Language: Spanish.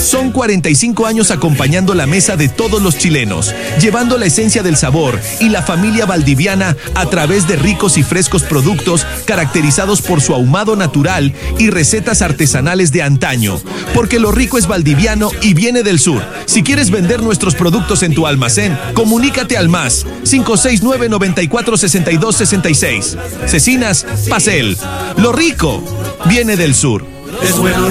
Son 45 años acompañando la mesa de todos los chilenos, llevando la esencia del sabor y la familia valdiviana a través de ricos y frescos productos caracterizados por su ahumado natural y recetas artesanales de antaño. Porque lo rico es valdiviano y viene del sur. Si quieres vender nuestros productos en tu almacén, comunícate al más 569-9462-66. Cecinas Pacel. Lo rico viene del sur. Es bueno